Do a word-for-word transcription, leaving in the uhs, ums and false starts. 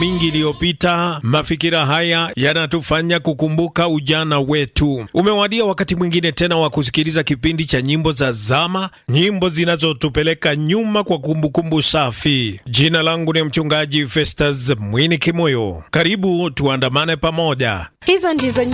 mingi iliyopita, mafikira haya yanatufanya kukumbuka ujana wetu. Umewadia wakati mwingine tena wa kusikiliza kipindi cha nyimbo za zama, nyimbo zinazotupeleka nyuma kwa kumbukumbu safi. Jina langu ni mchungaji Festus Mwini Kimoyo. Karibu tuandamane pamoja. Hizo ndizo